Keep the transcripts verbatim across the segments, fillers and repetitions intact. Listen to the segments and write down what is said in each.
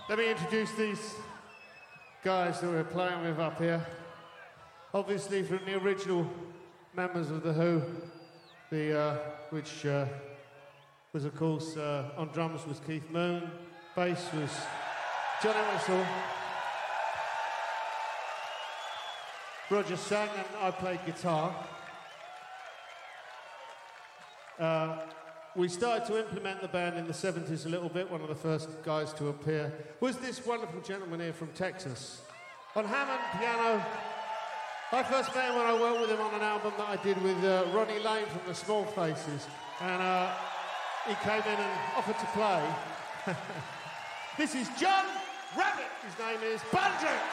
Let me introduce these guys that we're playing with up here. Obviously from the original members of The Who, the, uh, which uh, was of course, uh, on drums was Keith Moon, bass was John Entwistle, Roger sang and I played guitar. Uh, We started to implement the band in the seventies a little bit. One of the first guys to appear was this wonderful gentleman here from Texas. On Hammond piano, I first met him when I worked with him on an album that I did with uh, Ronnie Lane from the Small Faces. And uh, he came in and offered to play. This is John Rabbit. His name is Bundrick.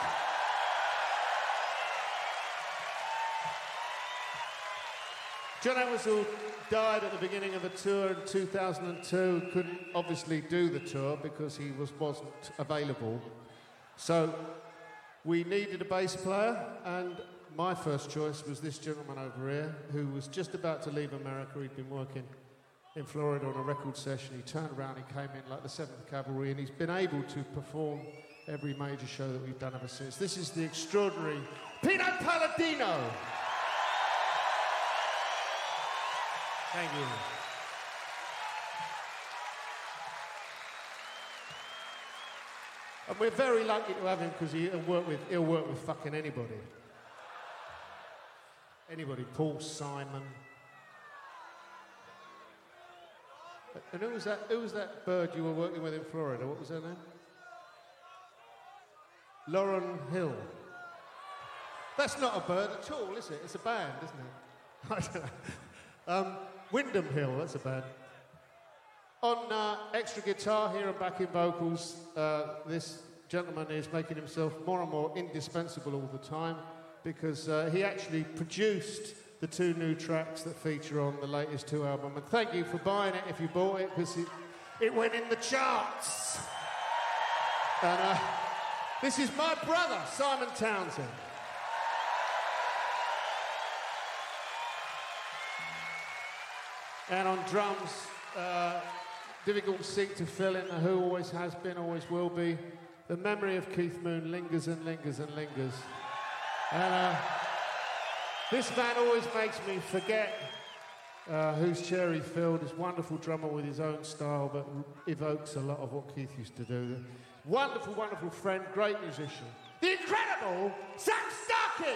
John Entwistle died at the beginning of the tour in two thousand two. Couldn't obviously do the tour because he was, wasn't available. So we needed a bass player, and my first choice was this gentleman over here, who was just about to leave America. He'd been working in Florida on a record session. He turned around, he came in like the seventh Cavalry, and he's been able to perform every major show that we've done ever since. This is the extraordinary Pino Palladino. Thank you. And we're very lucky to have him because he'll work with he'll work with fucking anybody. Anybody, Paul Simon. And who was that who was that bird you were working with in Florida? What was her name? Lauren Hill. That's not a bird at all, is it? It's a band, isn't it? I don't know. Um, Wyndham Hill, that's a band. On uh, extra guitar here and backing vocals, uh, this gentleman is making himself more and more indispensable all the time because uh, he actually produced the two new tracks that feature on the latest two album. And thank you for buying it if you bought it, because it, it went in the charts. And uh, this is my brother, Simon Townsend. And on drums, uh, difficult seat to fill in, The Who always has been, always will be. The memory of Keith Moon lingers and lingers and lingers. And uh, this man always makes me forget uh, whose chair he filled. This wonderful drummer with his own style, but evokes a lot of what Keith used to do. Wonderful, wonderful friend, great musician. The incredible Zak Starkey!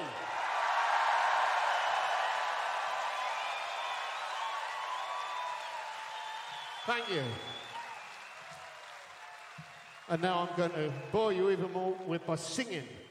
Thank you. And now I'm going to bore you even more with my singing.